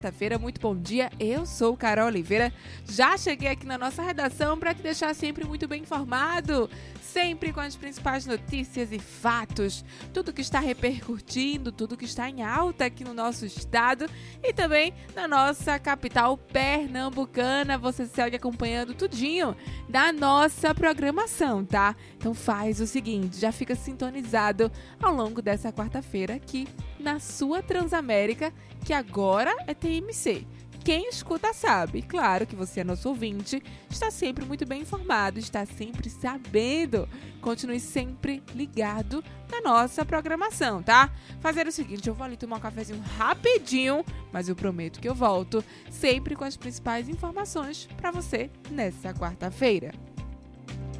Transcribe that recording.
Quarta-feira, muito bom dia, eu sou Carol Oliveira, já cheguei aqui na nossa redação para te deixar sempre muito bem informado, sempre com as principais notícias e fatos, tudo que está repercutindo, tudo que está em alta aqui no nosso estado e também na nossa capital pernambucana. Você segue acompanhando tudinho da nossa programação, tá? Então faz o seguinte, já fica sintonizado ao longo dessa quarta-feira aqui na sua Transamérica, que agora é TMC. Quem escuta sabe, claro que você é nosso ouvinte, está sempre muito bem informado, está sempre sabendo. Continue sempre ligado na nossa programação, tá? Fazer o seguinte, eu vou ali tomar um cafezinho rapidinho, mas eu prometo que eu volto sempre com as principais informações para você nessa quarta-feira.